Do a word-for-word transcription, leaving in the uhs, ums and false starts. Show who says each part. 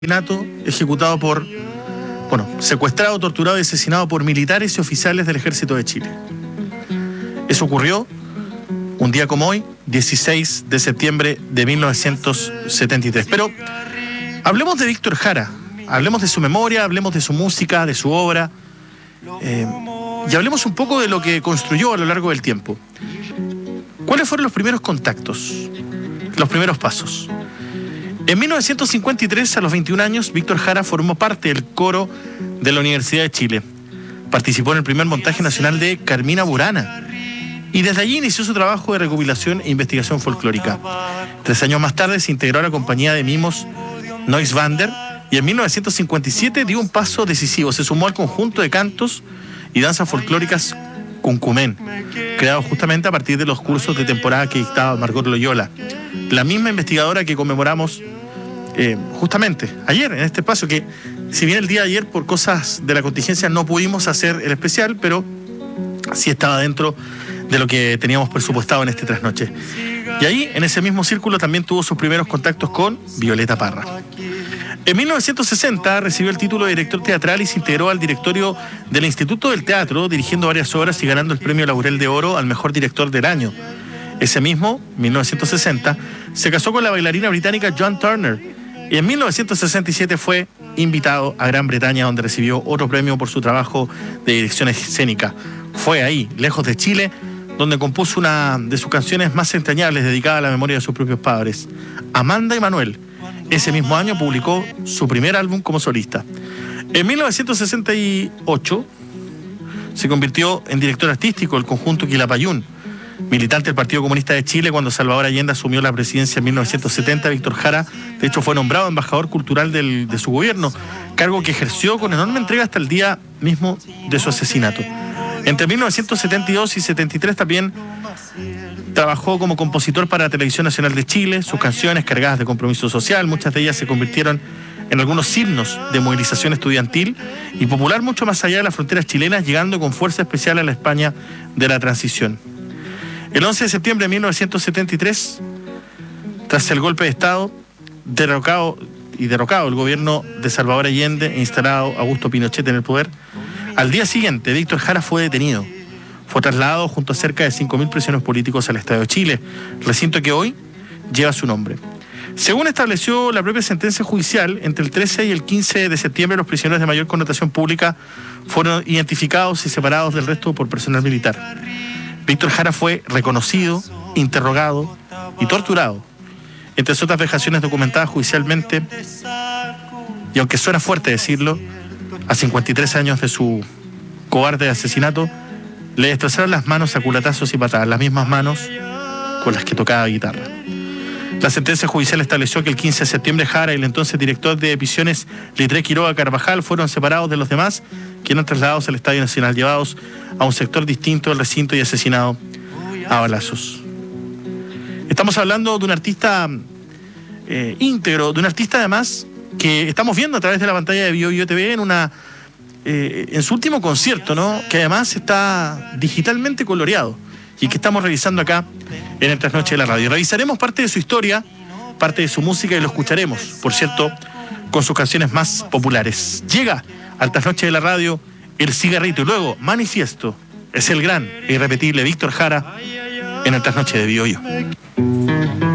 Speaker 1: asesinato ejecutado por, bueno, secuestrado, torturado y asesinado por militares y oficiales del Ejército de Chile. Eso ocurrió un día como hoy, dieciséis de septiembre de mil novecientos setenta y tres. Pero hablemos de Víctor Jara, hablemos de su memoria, hablemos de su música, de su obra, eh, y hablemos un poco de lo que construyó a lo largo del tiempo. ¿Cuáles fueron los primeros contactos, los primeros pasos? En mil novecientos cincuenta y tres, a los veintiún años, Víctor Jara formó parte del coro de la Universidad de Chile. Participó en el primer montaje nacional de Carmina Burana y desde allí inició su trabajo de recopilación e investigación folclórica. Tres años más tarde se integró a la compañía de mimos Noisvander y en mil novecientos cincuenta y siete dio un paso decisivo. Se sumó al conjunto de cantos y danzas folclóricas Cuncumén, creado justamente a partir de los cursos de temporada que dictaba Margot Loyola, la misma investigadora que conmemoramos eh, justamente ayer en este espacio, que si bien el día de ayer por cosas de la contingencia no pudimos hacer el especial, pero sí estaba dentro de lo que teníamos presupuestado en este trasnoche. Y ahí, en ese mismo círculo, también tuvo sus primeros contactos con Violeta Parra. En mil novecientos sesenta recibió el título de director teatral y se integró al directorio del Instituto del Teatro, dirigiendo varias obras y ganando el premio Laurel de Oro al mejor director del año. Ese mismo, mil novecientos sesenta, se casó con la bailarina británica Joan Turner y en mil novecientos sesenta y siete fue invitado a Gran Bretaña, donde recibió otro premio por su trabajo de dirección escénica. Fue ahí, lejos de Chile, donde compuso una de sus canciones más entrañables dedicada a la memoria de sus propios padres, Amanda y Manuel. Ese mismo año publicó su primer álbum como solista. En mil novecientos sesenta y ocho se convirtió en director artístico del conjunto Quilapayún. Militante del Partido Comunista de Chile, cuando Salvador Allende asumió la presidencia en mil novecientos setenta, Víctor Jara, de hecho, fue nombrado embajador cultural del, de su gobierno, cargo que ejerció con enorme entrega hasta el día mismo de su asesinato. Entre mil novecientos setenta y dos y setenta y tres también trabajó como compositor para la Televisión Nacional de Chile. Sus canciones, cargadas de compromiso social, muchas de ellas se convirtieron en algunos himnos de movilización estudiantil y popular mucho más allá de las fronteras chilenas, llegando con fuerza especial a la España de la transición. El once de septiembre de mil novecientos setenta y tres, tras el golpe de Estado, derrocado y derrocado el gobierno de Salvador Allende e instalado Augusto Pinochet en el poder, al día siguiente Víctor Jara fue detenido. Fue trasladado junto a cerca de cinco mil prisioneros políticos al Estadio de Chile, recinto que hoy lleva su nombre. Según estableció la propia sentencia judicial, entre el trece y el quince de septiembre los prisioneros de mayor connotación pública fueron identificados y separados del resto por personal militar. Víctor Jara fue reconocido, interrogado y torturado, entre otras vejaciones documentadas judicialmente, y aunque suena fuerte decirlo, a cincuenta y tres años de su cobarde asesinato, le destrozaron las manos a culatazos y patadas, las mismas manos con las que tocaba guitarra. La sentencia judicial estableció que el quince de septiembre Jara y el entonces director de Visiones, Litré Quiroga Carvajal, fueron separados de los demás, que eran trasladados al Estadio Nacional, llevados a un sector distinto del recinto y asesinados a balazos. Estamos hablando de un artista eh, íntegro, de un artista además que estamos viendo a través de la pantalla de Bio Bio T V en una eh, en su último concierto, ¿no? Que además está digitalmente coloreado y que estamos revisando acá en el Trasnoche de la Radio. Revisaremos parte de su historia, parte de su música y lo escucharemos, por cierto, con sus canciones más populares. Llega al Trasnoche de la Radio El Cigarrito y luego Manifiesto. Es el gran e irrepetible Víctor Jara en el Trasnoche de Bio Bio.